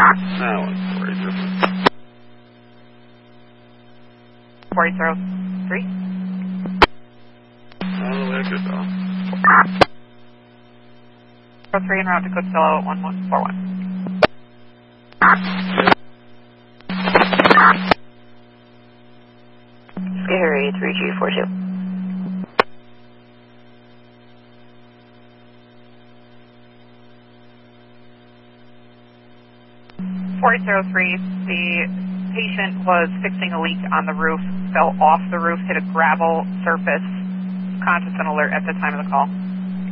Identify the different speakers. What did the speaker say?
Speaker 1: That one's
Speaker 2: 4003.
Speaker 1: All the way to Goodfellow.
Speaker 2: 03 en route to Goodfellow 1141.
Speaker 3: Scary 3G42.
Speaker 2: 4003, the patient was fixing a leak on the roof, fell off the roof, hit a gravel surface, conscious and alert at the time of the call.